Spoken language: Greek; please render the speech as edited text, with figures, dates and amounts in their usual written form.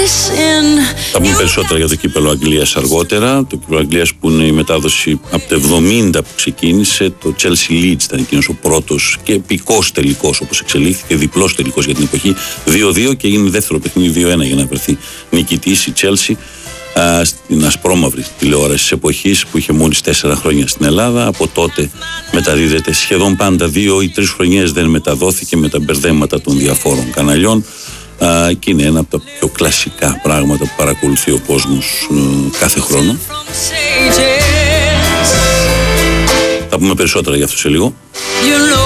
Θα πούμε περισσότερα για το κύπελλο Αγγλίας αργότερα. Το κύπελλο Αγγλίας που είναι η μετάδοση από το 70 που ξεκίνησε. Το Chelsea Leeds ήταν εκείνος ο πρώτος και επικός τελικός, όπως εξελίχθηκε, διπλός τελικός για την εποχή. 2-2 και είναι δεύτερο παιχνίδι 2-1 για να βρεθεί νικητής η Chelsea στην ασπρόμαυρη τηλεόραση της εποχής που είχε μόλις 4 χρόνια στην Ελλάδα. Από τότε μεταδίδεται σχεδόν πάντα 2 ή 3 χρονιές, δεν μεταδόθηκε με τα μπερδέματα των διαφόρων καναλιών. Και είναι ένα από τα πιο κλασικά πράγματα που παρακολουθεί ο κόσμος κάθε χρόνο. Θα πούμε περισσότερα για αυτό σε λίγο.